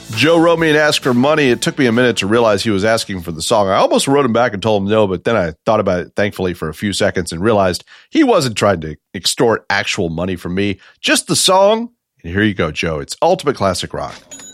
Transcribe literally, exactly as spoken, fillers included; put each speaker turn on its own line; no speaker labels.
Joe wrote me and asked for money. It took me a minute to realize he was asking for the song. I almost wrote him back and told him no, but then I thought about it, thankfully, for a few seconds and realized he wasn't trying to extort actual money from me, just the song. And here you go, Joe. It's Ultimate Classic Rock.